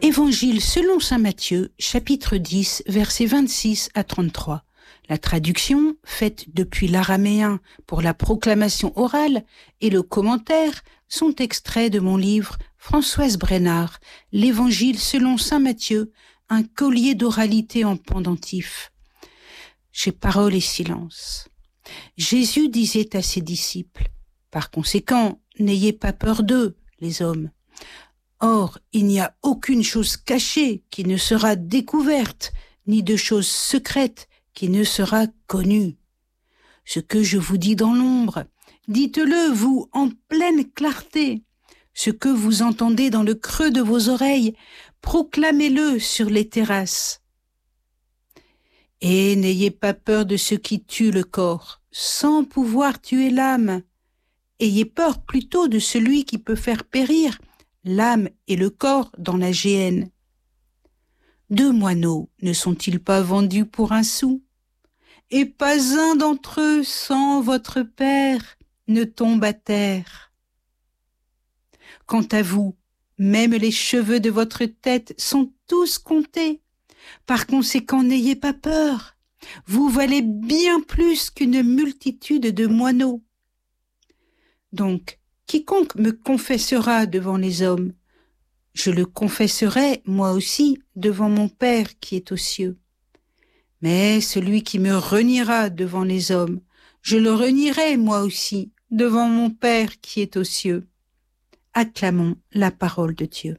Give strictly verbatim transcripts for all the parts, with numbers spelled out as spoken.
Évangile selon saint Matthieu, chapitre dix, versets vingt-six à trente-trois. La traduction, faite depuis l'araméen pour la proclamation orale, et le commentaire sont extraits de mon livre Françoise Brennard, l'Évangile selon saint Matthieu, un collier d'oralité en pendentif. Chez Paroles et Silence. Jésus disait à ses disciples, « Par conséquent, n'ayez pas peur d'eux, les hommes. Or, il n'y a aucune chose cachée qui ne sera découverte, ni de chose secrète qui ne sera connue. Ce que je vous dis dans l'ombre, dites-le, vous, en pleine clarté. Ce que vous entendez dans le creux de vos oreilles, proclamez-le sur les terrasses. Et n'ayez pas peur de ce qui tue le corps, sans pouvoir tuer l'âme. Ayez peur plutôt de celui qui peut faire périr l'âme et le corps dans la géhenne. Deux moineaux ne sont-ils pas vendus pour un sou? Et pas un d'entre eux sans votre Père ne tombe à terre. Quant à vous, même les cheveux de votre tête sont tous comptés. Par conséquent, n'ayez pas peur. Vous valez bien plus qu'une multitude de moineaux. Donc, quiconque me confessera devant les hommes, je le confesserai moi aussi devant mon Père qui est aux cieux. Mais celui qui me reniera devant les hommes, je le renierai moi aussi devant mon Père qui est aux cieux. Acclamons la parole de Dieu.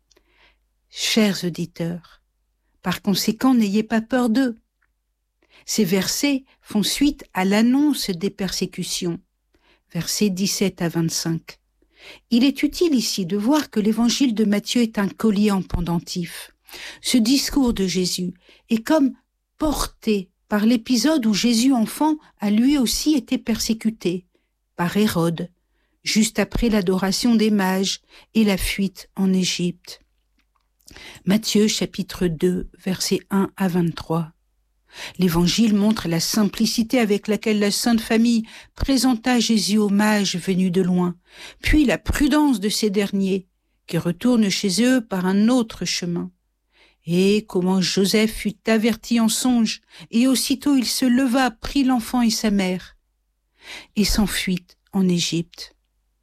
Chers auditeurs, par conséquent, n'ayez pas peur d'eux. Ces versets font suite à l'annonce des persécutions. Versets dix-sept à vingt-cinq. Il est utile ici de voir que l'évangile de Matthieu est un collier en pendentif. Ce discours de Jésus est comme porté par l'épisode où Jésus enfant a lui aussi été persécuté par Hérode, juste après l'adoration des mages et la fuite en Égypte. Matthieu chapitre deux, versets un à vingt-trois. L'Évangile montre la simplicité avec laquelle la Sainte Famille présenta Jésus aux mages venus de loin, puis la prudence de ces derniers, qui retournent chez eux par un autre chemin. Et comment Joseph fut averti en songe, et aussitôt il se leva, prit l'enfant et sa mère, et s'enfuit en Égypte.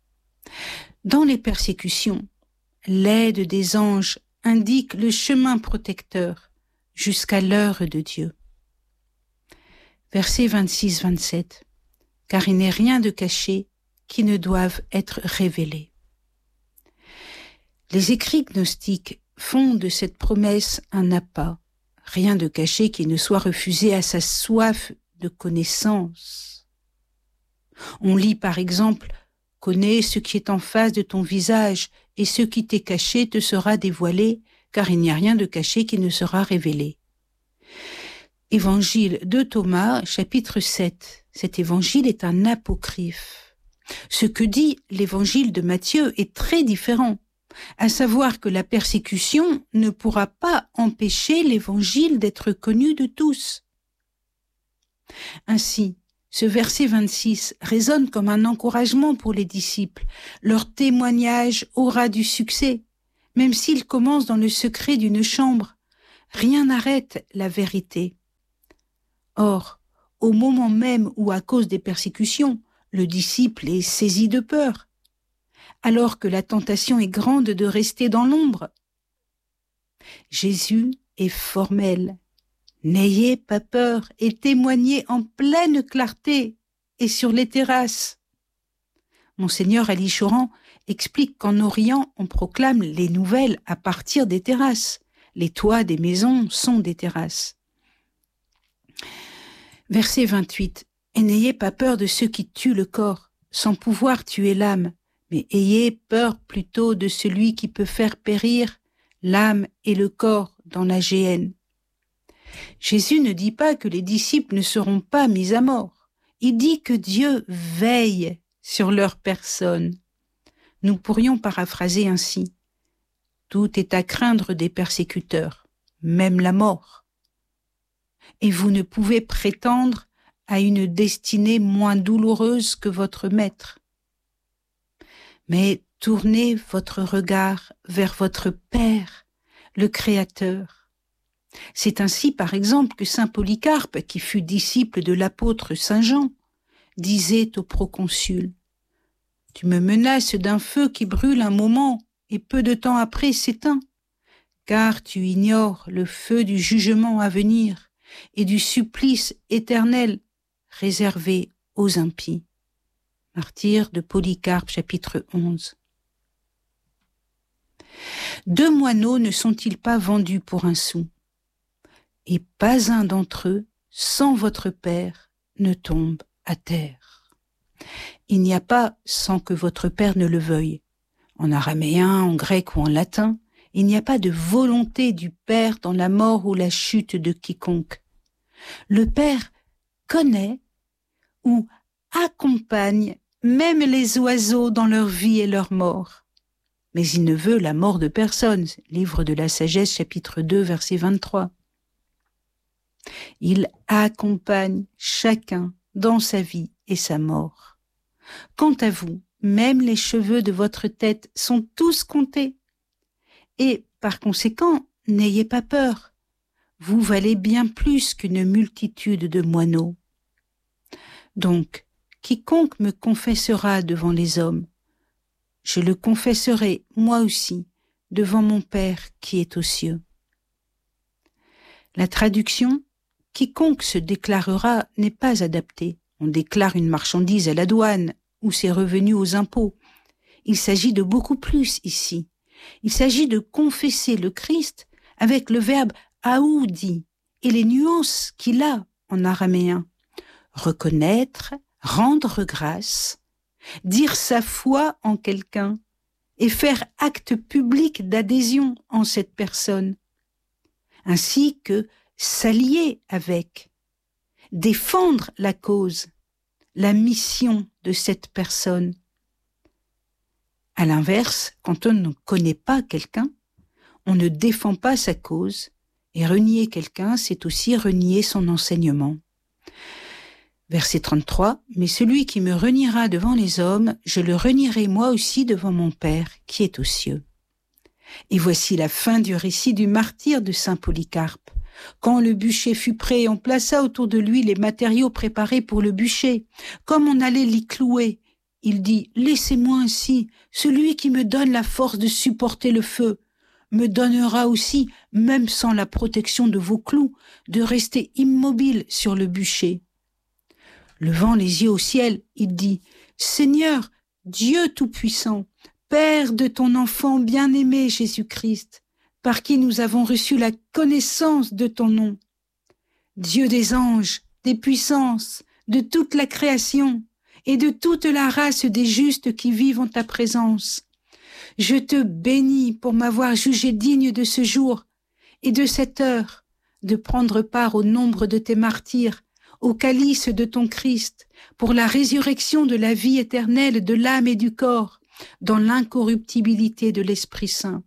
Dans les persécutions, l'aide des anges indique le chemin protecteur jusqu'à l'heure de Dieu. Versets vingt-six à vingt-sept. Car il n'est rien de caché qui ne doive être révélé. Les écrits gnostiques font de cette promesse un appât, rien de caché qui ne soit refusé à sa soif de connaissance. On lit par exemple « Connais ce qui est en face de ton visage, et ce qui t'est caché te sera dévoilé, car il n'y a rien de caché qui ne sera révélé. » Évangile de Thomas, chapitre sept. Cet évangile est un apocryphe. Ce que dit l'évangile de Matthieu est très différent, à savoir que la persécution ne pourra pas empêcher l'évangile d'être connu de tous. Ainsi, ce verset vingt-six résonne comme un encouragement pour les disciples. Leur témoignage aura du succès, même s'il commence dans le secret d'une chambre. Rien n'arrête la vérité. Or, au moment même où, à cause des persécutions, le disciple est saisi de peur, alors que la tentation est grande de rester dans l'ombre, Jésus est formel. N'ayez pas peur et témoignez en pleine clarté et sur les terrasses. Monseigneur Ali Choran explique qu'en Orient, on proclame les nouvelles à partir des terrasses. Les toits des maisons sont des terrasses. Verset vingt-huit. Et n'ayez pas peur de ceux qui tuent le corps, sans pouvoir tuer l'âme, mais ayez peur plutôt de celui qui peut faire périr l'âme et le corps dans la géhenne. Jésus ne dit pas que les disciples ne seront pas mis à mort. Il dit que Dieu veille sur leur personne. Nous pourrions paraphraser ainsi. Tout est à craindre des persécuteurs, même la mort. Et vous ne pouvez prétendre à une destinée moins douloureuse que votre maître. Mais tournez votre regard vers votre Père, le Créateur. C'est ainsi, par exemple, que saint Polycarpe, qui fut disciple de l'apôtre saint Jean, disait au proconsul: « Tu me menaces d'un feu qui brûle un moment et peu de temps après s'éteint, car tu ignores le feu du jugement à venir et du supplice éternel réservé aux impies. » Martyr de Polycarpe, chapitre onze. Deux moineaux ne sont-ils pas vendus pour un sou? Et pas un d'entre eux, sans votre Père, ne tombe à terre. Il n'y a pas sans que votre Père ne le veuille. En araméen, en grec ou en latin, il n'y a pas de volonté du Père dans la mort ou la chute de quiconque. Le Père connaît ou accompagne même les oiseaux dans leur vie et leur mort. Mais il ne veut la mort de personne. Livre de la Sagesse, chapitre deux, verset vingt-trois. Il accompagne chacun dans sa vie et sa mort. Quant à vous, même les cheveux de votre tête sont tous comptés. Et par conséquent, n'ayez pas peur. Vous valez bien plus qu'une multitude de moineaux. Donc, quiconque me confessera devant les hommes, je le confesserai moi aussi devant mon Père qui est aux cieux. La traduction « quiconque se déclarera » n'est pas adaptée. On déclare une marchandise à la douane ou ses revenus aux impôts. Il s'agit de beaucoup plus ici. Il s'agit de confesser le Christ avec le verbe « aoudi » et les nuances qu'il a en araméen. Reconnaître, rendre grâce, dire sa foi en quelqu'un et faire acte public d'adhésion en cette personne, ainsi que s'allier avec, défendre la cause, la mission de cette personne. À l'inverse, quand on ne connaît pas quelqu'un, on ne défend pas sa cause, et renier quelqu'un, c'est aussi renier son enseignement. Verset trente-trois, « Mais celui qui me reniera devant les hommes, je le renierai moi aussi devant mon Père qui est aux cieux. » Et voici la fin du récit du martyre de saint Polycarpe. Quand le bûcher fut prêt, on plaça autour de lui les matériaux préparés pour le bûcher. Comme on allait l'y clouer, il dit « Laissez-moi ainsi, celui qui me donne la force de supporter le feu, me donnera aussi, même sans la protection de vos clous, de rester immobile sur le bûcher. » Levant les yeux au ciel, il dit « Seigneur, Dieu Tout-Puissant, Père de ton enfant bien-aimé Jésus-Christ, par qui nous avons reçu la connaissance de ton nom, Dieu des anges, des puissances, de toute la création et de toute la race des justes qui vivent en ta présence. Je te bénis pour m'avoir jugé digne de ce jour et de cette heure, de prendre part au nombre de tes martyrs, au calice de ton Christ, pour la résurrection de la vie éternelle de l'âme et du corps, dans l'incorruptibilité de l'Esprit Saint.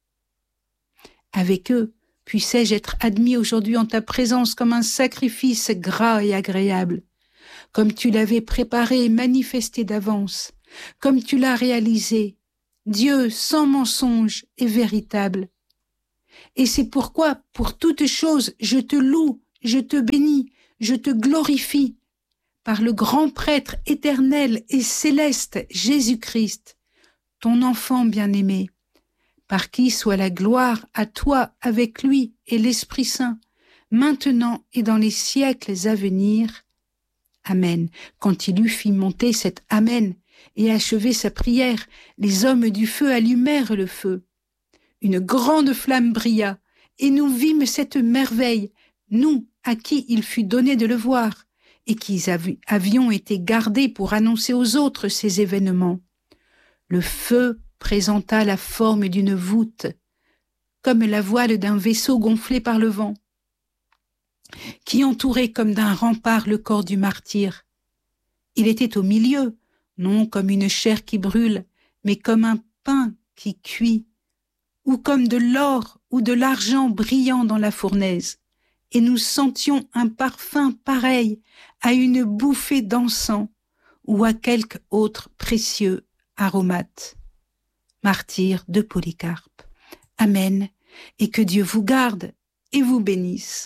Avec eux, puissais-je être admis aujourd'hui en ta présence comme un sacrifice gras et agréable, comme tu l'avais préparé et manifesté d'avance, comme tu l'as réalisé, Dieu sans mensonge et véritable. Et c'est pourquoi, pour toutes choses, je te loue, je te bénis, je te glorifie, par le grand prêtre éternel et céleste Jésus-Christ, ton enfant bien-aimé, par qui soit la gloire à toi avec lui et l'Esprit Saint, maintenant et dans les siècles à venir. Amen. Quand il eut fait monter cet Amen et achevé sa prière, les hommes du feu allumèrent le feu. Une grande flamme brilla, et nous vîmes cette merveille, nous, à qui il fut donné de le voir, et qui avions été gardés pour annoncer aux autres ces événements. Le feu présenta la forme d'une voûte, comme la voile d'un vaisseau gonflé par le vent, qui entourait comme d'un rempart le corps du martyr. Il était au milieu, non comme une chair qui brûle, mais comme un pain qui cuit, ou comme de l'or ou de l'argent brillant dans la fournaise. Et nous sentions un parfum pareil à une bouffée d'encens ou à quelque autre précieux aromate. Martyr de Polycarpe. Amen. et que Dieu vous garde et vous bénisse.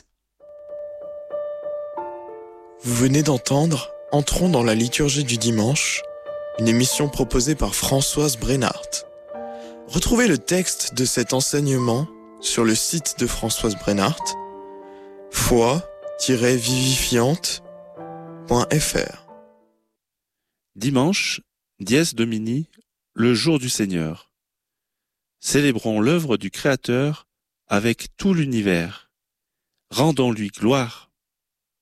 Vous venez d'entendre Entrons dans la liturgie du dimanche, une émission proposée par Françoise Brenhardt. Retrouvez le texte de cet enseignement sur le site de Françoise Brenhardt, foi tiret vivifiante point f r. Dimanche, Dies Domini, le jour du Seigneur. Célébrons l'œuvre du Créateur avec tout l'univers. Rendons-lui gloire